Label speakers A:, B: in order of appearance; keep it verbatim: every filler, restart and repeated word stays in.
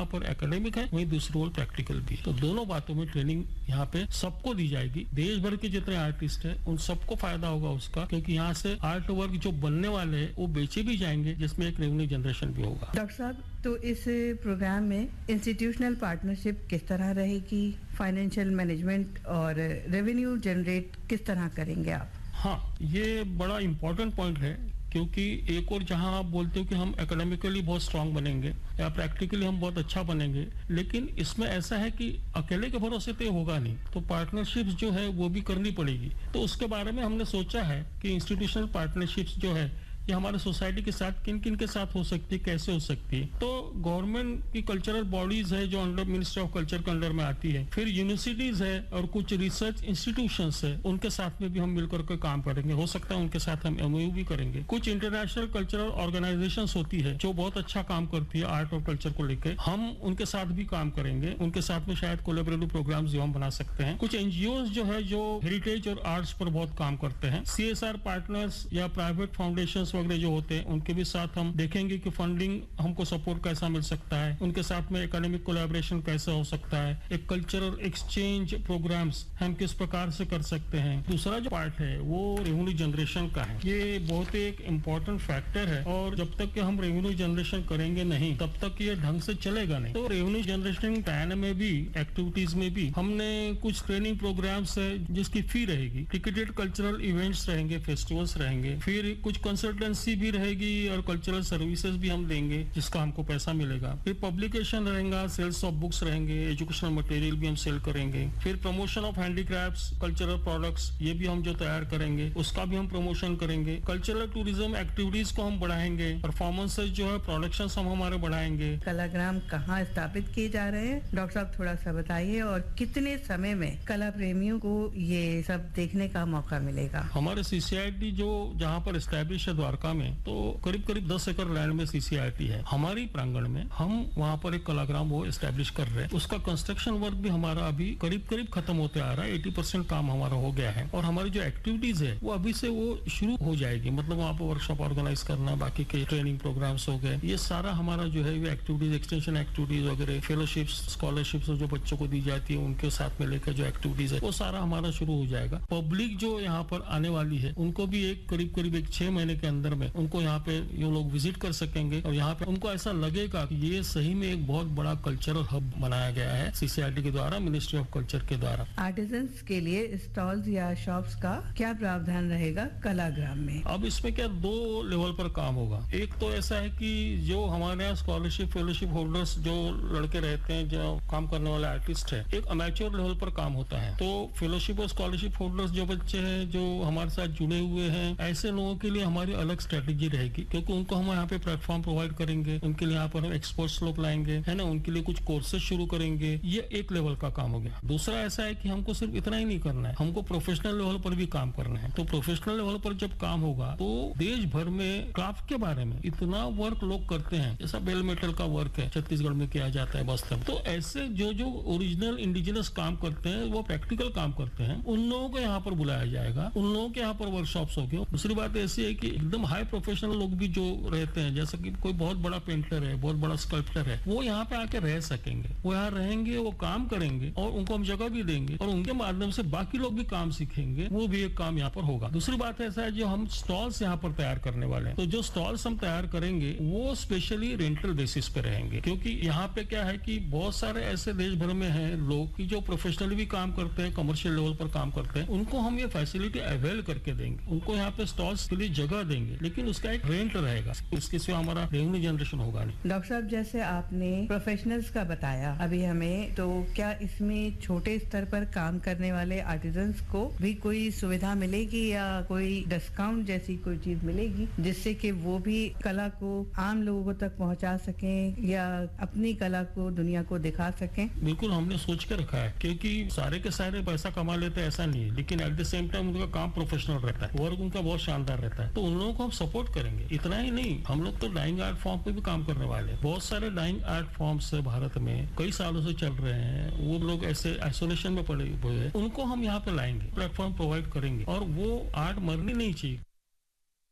A: जहाँ पर एकेडमिक है वहीं दूसरी ओर प्रैक्टिकल भी है। तो दोनों बातों में ट्रेनिंग यहाँ पे सबको दी जाएगी। देश भर के जितने आर्टिस्ट हैं उन सबको फायदा होगा उसका, क्योंकि यहाँ से आर्ट वर्क जो बनने वाले हैं वो बेचे भी जाएंगे, जिसमें एक रेवेन्यू जनरेशन भी होगा।
B: डॉक्टर साहब, तो इस प्रोग्राम में इंस्टीट्यूशनल पार्टनरशिप किस तरह रहेगी, फाइनेंशियल मैनेजमेंट और रेवेन्यू जनरेट किस तरह करेंगे आप?
A: हाँ, ये बड़ा इम्पोर्टेंट पॉइंट है, क्योंकि एक और जहां आप बोलते हो कि हम एकेडमिकली बहुत स्ट्रांग बनेंगे या प्रैक्टिकली हम बहुत अच्छा बनेंगे, लेकिन इसमें ऐसा है कि अकेले के भरोसे तो ये होगा नहीं, तो पार्टनरशिप्स जो है वो भी करनी पड़ेगी। तो उसके बारे में हमने सोचा है कि इंस्टीट्यूशनल पार्टनरशिप्स जो है ये हमारे सोसाइटी के साथ किन किन के साथ हो सकती है, कैसे हो सकती है। तो गवर्नमेंट की कल्चरल बॉडीज है जो अंडर मिनिस्ट्री ऑफ कल्चर के अंडर में आती है, फिर यूनिवर्सिटीज है और कुछ रिसर्च इंस्टीट्यूशंस है, उनके साथ में भी हम मिलकर के काम करेंगे। हो सकता है उनके साथ हम एमओयू भी करेंगे। कुछ इंटरनेशनल कल्चरल ऑर्गेनाइजेशंस होती है जो बहुत अच्छा काम करती है आर्ट और कल्चर को लेकर, हम उनके साथ भी काम करेंगे। उनके साथ में शायद कोलैबोरेटिव प्रोग्राम्स जो हम बना सकते हैं। कुछ एनजीओ जो है जो हेरिटेज और आर्ट्स पर बहुत काम करते हैं, सीएसआर पार्टनर्स या प्राइवेट फाउंडेशन वगैरह जो होते हैं, उनके भी साथ हम देखेंगे कि फंडिंग हमको सपोर्ट कैसा मिल सकता है, उनके साथ में एकेडमिक कोलैबोरेशन कैसा हो सकता है, एक कल्चरल एक्सचेंज प्रोग्राम्स हम किस प्रकार से कर सकते हैं। दूसरा जो पार्ट है वो रेवेन्यू जनरेशन का है। ये बहुत एक इम्पोर्टेंट फैक्टर है, और जब तक कि हम रेवेन्यू जनरेशन करेंगे नहीं तब तक ये ढंग से चलेगा नहीं। तो रेवेन्यू जनरेशन प्लान में भी, एक्टिविटीज में भी हमने कुछ ट्रेनिंग प्रोग्राम्स है जिसकी फी रहेगी, टिकटेड कल्चरल इवेंट्स रहेंगे, फेस्टिवल्स रहेंगे, फिर कुछ कंसल्टेंसी भी रहेगी और कल्चरल सर्विसेज भी हम देंगे जिसका हमको पैसा मिलेगा। फिर पब्लिकेशन रहेगा, सेल्स ऑफ बुक्स रहेंगे, एजुकेशनल मटेरियल भी हम सेल करेंगे, फिर promotion of handicrafts, cultural products ये भी हम जो तैयार करेंगे उसका भी हम प्रमोशन करेंगे। कल्चरल टूरिज्म एक्टिविटीज को हम बढ़ाएंगे, परफॉर्मेंसेज जो है प्रोडक्शन हम हमारे बढ़ाएंगे।
B: कलाग्राम कहाँ स्थापित किए जा रहे हैं डॉक्टर साहब, थोड़ा सा बताइए, और कितने समय में कला प्रेमियों को ये सब देखने का मौका मिलेगा?
A: हमारे सीसीआईटी जो जहाँ पर एस्टैब्लिश है द्वारका में, तो करीब करीब दस एकड़ लैंड में सीसीआईटी है। हमारी प्रांगण में हम वहाँ पर एक कलाग्राम वो एस्टैब्लिश कर रहे हैं। उसका कंस्ट्रक्शन वर्क भी हमारा अभी करीब करीब खत्म होते आ रहा है, अस्सी परसेंट काम हमारा हो गया है, और हमारी जो एक्टिविटीज है वो अभी से वो शुरू हो जाएगी। मतलब वहाँ पर वर्कशॉप ऑर्गेनाइज करना, बाकी के ट्रेनिंग प्रोग्राम्स हो गए, ये सारा हमारा जो है एक्टिविटीज, एक्सटेंशन एक्टिविटीज वगैरह, फेलोशिप्स, स्कॉलरशिप्स जो बच्चों को दी जाती है उनके साथ में लेकर जो एक्टिविटीज है वो सारा हमारा शुरू हो जाएगा। पब्लिक जो यहाँ पर आने वाली है उनको भी एक करीब करीब एक छह महीने के अंदर में उनको यहाँ पे ये लोग विजिट कर सकेंगे, और यहाँ पे उनको ऐसा लगेगा कि ये सही में एक बहुत बड़ा कल्चरल हब बनाया गया है सीसीआईटी के द्वारा, मिनिस्ट्री ऑफ कल्चर के द्वारा।
B: आर्टिजन्स के लिए स्टॉल्स या शॉप्स का क्या प्रावधान रहेगा कलाग्राम में?
A: अब इसमें क्या दो लेवल पर काम होगा। एक तो ऐसा है कि जो हमारे यहाँ स्कॉलरशिप फेलोशिप होल्डर्स जो लड़के रहते हैं, जो काम करने वाले आर्टिस्ट है, एक अमेच्योर लेवल पर काम होता है। तो फेलोशिप और स्कॉलरशिप होल्डर्स जो बच्चे हैं जो हमारे साथ जुड़े हुए हैं, ऐसे लोगों के लिए हमारी अलग स्ट्रेटेजी रहेगी, क्योंकि उनको हम यहाँ पे प्लेटफॉर्म प्रोवाइड करेंगे, उनके लिए यहाँ पर हम एक्सपर्ट्स लोग लाएंगे, है ना, उनके लिए कुछ कोर्सेज शुरू करेंगे। ये एक लेवल का काम हो गया। दूसरा ऐसा है कि हमको सिर्फ इतना ही नहीं करना है, हमको प्रोफेशनल लेवल पर भी काम करना है। तो प्रोफेशनल लेवल पर जब काम होगा तो देश भर में क्राफ्ट के बारे में इतना वर्क लोग करते हैं, जैसा बेल मेटल का वर्क है छत्तीसगढ़ में किया जाता है, बस्तर। तो ऐसे जो जो ओरिजिनल इंडिजिनस काम करते हैं, वो प्रैक्टिकल काम करते हैं, उन लोगों को यहाँ पर बुलाया जाएगा, उन लोगों के यहाँ पर वर्कशॉप्स होंगे। दूसरी बात ऐसी है कि एकदम हाई प्रोफेशनल लोग भी जो रहते हैं, जैसे कि कोई बहुत बड़ा पेंटर है, बहुत बड़ा स्कल्प्टर है, वो यहाँ पे आके रह सकेंगे, वो यहाँ रहेंगे, वो काम करेंगे, और उनको हम जगह भी देंगे, और उनके माध्यम से बाकी लोग भी काम सीखेंगे। वो भी एक काम यहाँ पर होगा। दूसरी बात ऐसा है, जो हम स्टॉल्स यहाँ पर तैयार करने वाले हैं, तो जो स्टॉल्स हम तैयार करेंगे वो स्पेशली रेंटल बेसिस पे रहेंगे, क्योंकि यहाँ पे क्या है कि बहुत सारे ऐसे देश भर में हैं लोग कि जो प्रोफेशनली भी काम करते हैं, कमर्शियल लेवल पर काम करते हैं, उनको हम ये फैसिलिटी अवेल करके देंगे, उनको यहाँ पे स्टॉल्स के लिए जगह देंगे, लेकिन उसका एक रेंट रहेगा, इसके सिवा हमारा रेवेन्यू जनरेशन होगा नहीं।
B: डॉक्टर साहब, जैसे आपने प्रोफेशनल्स का बताया अभी हमें, तो क्या इसमें छोटे स्तर पर काम करने वाले आर्टिजन्स को भी कोई सुविधा मिलेगी या कोई डिस्काउंट जैसी कोई चीज मिलेगी जिससे कि वो भी कला को आम लोगों तक पहुंचा सकें या अपनी कला को दुनिया को दिखा सकें?
A: बिल्कुल, हमने सोच के रखा है, क्योंकि सारे के सारे पैसा कमा लेते हैं ऐसा नहीं है, लेकिन एट द सेम टाइम उनका काम प्रोफेशनल रहता है, वर्क उनका बहुत शानदार रहता है, तो उन लोगों को हम सपोर्ट करेंगे। इतना ही नहीं, हम लोग तो डाइंग आर्ट फॉर्म पे भी काम करने वाले हैं। बहुत सारे डाइंग आर्ट फॉर्म्स भारत में कई सालों से चल रहे हैं, वो लोग ऐसे आइसोलेशन में पड़े हुए हैं, उनको हम यहाँ पे लाएंगे, प्लेटफॉर्म प्रोवाइड करेंगे, और वो आर्ट मरनी नहीं चाहिए।